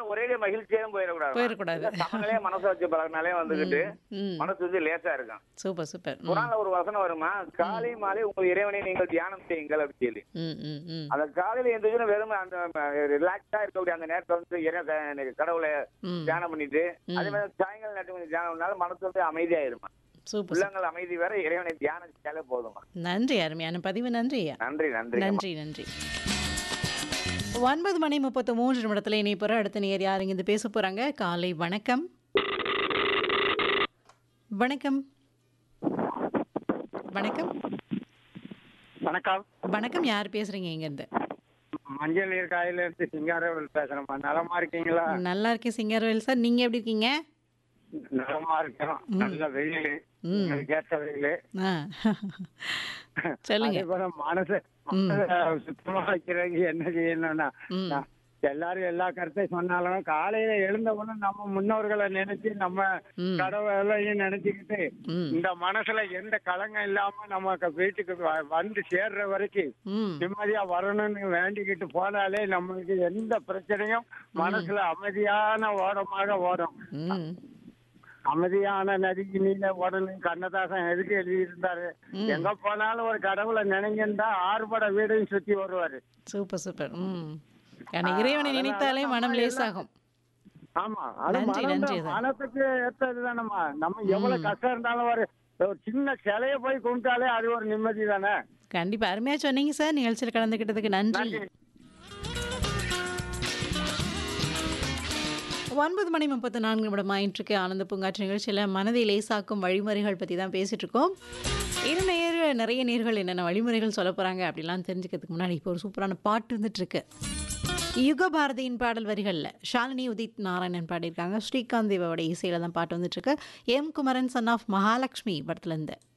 ஒரேடியா மகிழ்ச்சியாவும் போயிடக்கூடாது. போயிடக்கூடாது. சமநிலையா மனசை வச்சு பழகினாலே வந்துகிட்டு ம். மனசு வந்து லேசா இருக்கும். Super, super. குரான்ல ஒரு வசனம் வருமா, காலை மாலை உங்கள் இறைவனை நீங்கள் தியானம் செய்யுங்கள் அப்படின்னு சொல்லி. ம், ம், ம். அந்த காலையில எந்திரிச்சு வெறும் அந்த ரிலாக்ஸா இருக்கக்கூடிய அந்த நேரத்தை வந்து கடவுளை ம். தியானம் பண்ணிட்டு அதே மாதிரி சாயங்கால நேரத்துக்கு கொஞ்சம் தியானம் பண்ணாலும் மனசு வந்து அமைதியாயிருமா. சூப்பர். உள்ளங்கள் அமைதி வேற, இறைவனை தியானம் செஞ்சாலே போதுமா. நன்றி, அருமையான பதிவு. நன்றி ஐயா. நன்றி நன்றி. நன்றி, நன்றி. 9:33 நிமிடத்தில் இணைப்புற அடுத்த நேர் யார் இங்க பேச போறாங்க? காலை வணக்கம். வணக்கம். வணக்கம். வணக்கம். வணக்கம். யார் பேசுறீங்க இங்க இருந்து? மஞ்சள் நீர் காயில இருந்து சிங்காரவேல் பேசுறேம்மா. நலமா இருக்கீங்களா? நல்லா இருக்கேன் சிங்கர்வேல் சார். நீங்க எப்படி இருக்கீங்க? நலமா இருக்கோம். நல்ல வெயில், கேட்ட வெயில். ஆ. சொல்லுங்க. அதே போல மனசை சுத்தமா வைக்கிறதுக்கு என்ன செய்யணும்னா, எல்லாரும் எல்லா கருத்தையும் சொன்னாலும் காலையில எழுந்த உடனே நம்ம முன்னோர்களை நினைச்சு நம்ம கடவுளையும் நினைச்சுக்கிட்டு இந்த மனசுல எந்த கலங்கம் இல்லாம நம்ம வீட்டுக்கு வந்து சேர்ற வரைக்கும் நிம்மதியா வரணும்னு வேண்டிக்கிட்டு போனாலே நம்மளுக்கு எந்த பிரச்சனையும் மனசுல அமைதியான ஓடமாக ஓடும். அமைதியான நதிக்கு நீல உடலும் கண்ணதாசன் எதுக்கு எழுதியிருந்தாரு, எங்க போனாலும் ஒரு கடவுளை நினைங்கன்னா ஆறுபட வீடையும் சுத்தி வருவாரு. Super, super. இறைவனை நினைத்தாலே மனம் லேசாகும். ஆமா, அது மனத்துக்கு ஏற்றதுதானம்மா. நம்ம எவ்வளவு கஷ்டம் இருந்தாலும் ஒரு சின்ன சிலைய போய் கும்பிட்டாலே அது ஒரு நிம்மதி தானே. கண்டிப்பா, அருமையா சொன்னீங்க சார். நிகழ்ச்சியில் கலந்துக்கிட்டதுக்கு நன்றி. 9:34 ஆயிற்றுக்கு ஆனந்த பூங்காற்று நிகழ்ச்சியில் மனதை லேசாக்கும் வழிமுறைகள் பற்றி தான் பேசிட்டு இருக்கோம். நிறைய நேர்கள் என்னென்ன வழிமுறைகள் சொல்ல போகிறாங்க அப்படிலாம் தெரிஞ்சுக்கிறதுக்கு முன்னாடி இப்போ ஒரு சூப்பரான பாட்டு வந்துட்டு இருக்கு. யுக பாரதியின் பாடல் வரிகளில் ஷாலினி உதித் நாராயணன் பாடியிருக்காங்க. ஸ்ரீகாந்த் தேவோட இசையில் தான் பாட்டு வந்துட்டு இருக்கு. M Kumaran son of Mahalakshmi படத்துலேருந்து.